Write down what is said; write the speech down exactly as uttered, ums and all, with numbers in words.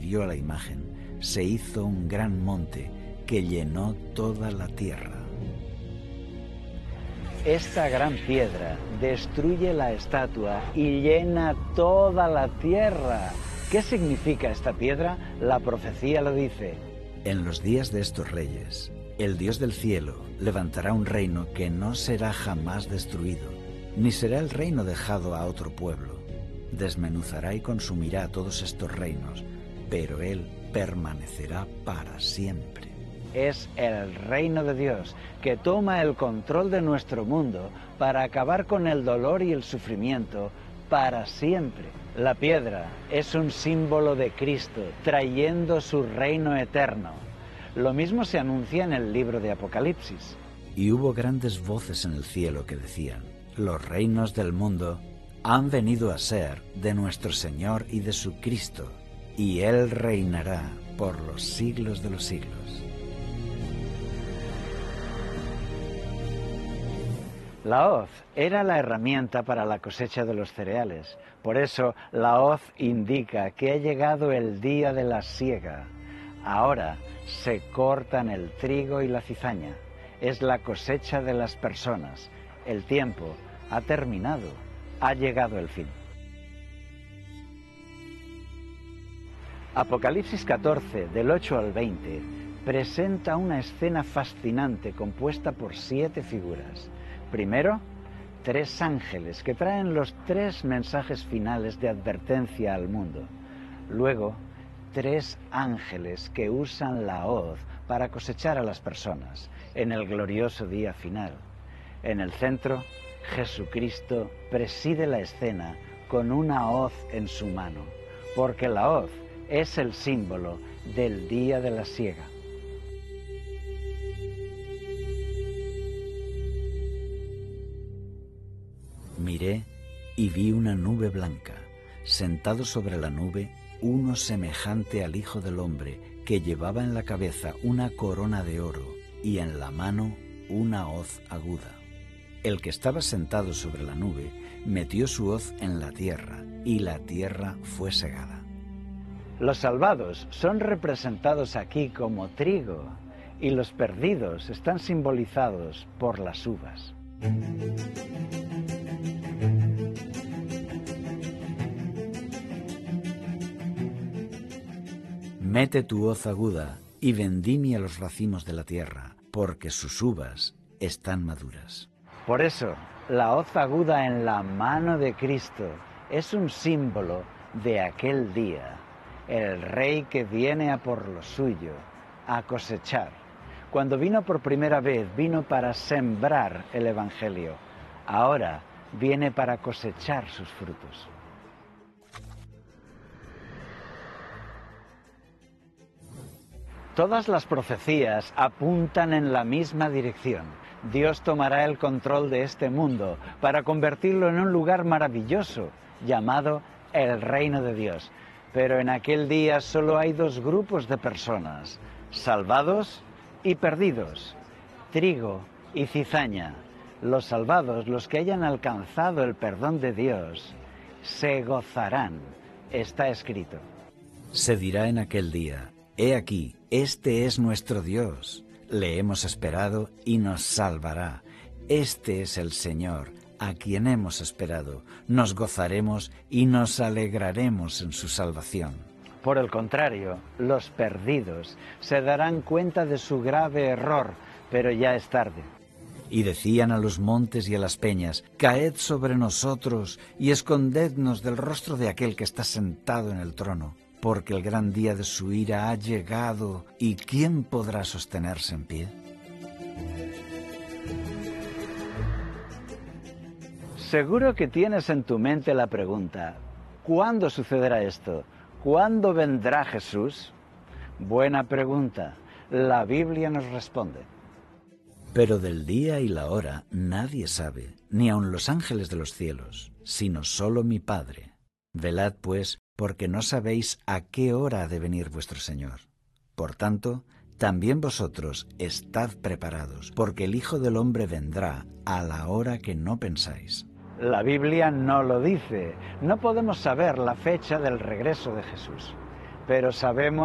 hirió a la imagen, se hizo un gran monte que llenó toda la tierra. Esta gran piedra destruye la estatua y llena toda la tierra. ¿Qué significa esta piedra? La profecía lo dice. En los días de estos reyes, el Dios del cielo levantará un reino que no será jamás destruido, ni será el reino dejado a otro pueblo. Desmenuzará y consumirá todos estos reinos, pero Él permanecerá para siempre. Es el reino de Dios que toma el control de nuestro mundo para acabar con el dolor y el sufrimiento para siempre. La piedra es un símbolo de Cristo, trayendo su reino eterno. Lo mismo se anuncia en el libro de Apocalipsis. Y hubo grandes voces en el cielo que decían: los reinos del mundo han venido a ser de nuestro Señor y de su Cristo, y Él reinará por los siglos de los siglos. La hoz era la herramienta para la cosecha de los cereales. Por eso la hoz indica que ha llegado el día de la siega. Ahora se cortan el trigo y la cizaña. Es la cosecha de las personas. El tiempo ha terminado. Ha llegado el fin. Apocalipsis catorce, del ocho al veinte, presenta una escena fascinante compuesta por siete figuras. Primero, tres ángeles que traen los tres mensajes finales de advertencia al mundo. Luego, tres ángeles que usan la hoz para cosechar a las personas en el glorioso día final. En el centro, Jesucristo preside la escena con una hoz en su mano, porque la hoz es el símbolo del día de la siega. Miré y vi una nube blanca, sentado sobre la nube uno semejante al Hijo del Hombre, que llevaba en la cabeza una corona de oro y en la mano una hoz aguda. El que estaba sentado sobre la nube metió su hoz en la tierra, y la tierra fue segada. Los salvados son representados aquí como trigo, y los perdidos están simbolizados por las uvas. Mete tu hoz aguda y vendimia los racimos de la tierra, porque sus uvas están maduras. Por eso, la hoz aguda en la mano de Cristo es un símbolo de aquel día, el Rey que viene a por lo suyo, a cosechar. Cuando vino por primera vez, vino para sembrar el Evangelio. Ahora viene para cosechar sus frutos. Todas las profecías apuntan en la misma dirección. Dios tomará el control de este mundo para convertirlo en un lugar maravilloso llamado el Reino de Dios. Pero en aquel día solo hay dos grupos de personas: salvados y perdidos, trigo y cizaña. Los salvados, los que hayan alcanzado el perdón de Dios, se gozarán. Está escrito. Se dirá en aquel día: he aquí, este es nuestro Dios. Le hemos esperado y nos salvará. Este es el Señor, a quien hemos esperado. Nos gozaremos y nos alegraremos en su salvación. Por el contrario, los perdidos se darán cuenta de su grave error, pero ya es tarde. Y decían a los montes y a las peñas: caed sobre nosotros y escondednos del rostro de aquel que está sentado en el trono, porque el gran día de su ira ha llegado, ¿y quién podrá sostenerse en pie? Seguro que tienes en tu mente la pregunta: ¿cuándo sucederá esto? ¿Cuándo vendrá Jesús? Buena pregunta. La Biblia nos responde. Pero del día y la hora nadie sabe, ni aun los ángeles de los cielos, sino solo mi Padre. Velad, pues, porque no sabéis a qué hora ha de venir vuestro Señor. Por tanto, también vosotros estad preparados, porque el Hijo del Hombre vendrá a la hora que no pensáis. La Biblia no lo dice. No podemos saber la fecha del regreso de Jesús. pero sabemos